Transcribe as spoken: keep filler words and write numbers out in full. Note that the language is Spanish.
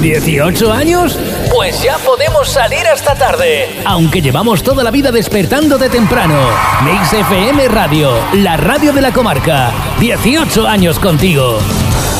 ¿dieciocho años? Pues ya podemos salir hasta tarde, aunque llevamos toda la vida despertando de temprano. Mix F M Radio, la radio de la comarca. dieciocho años contigo.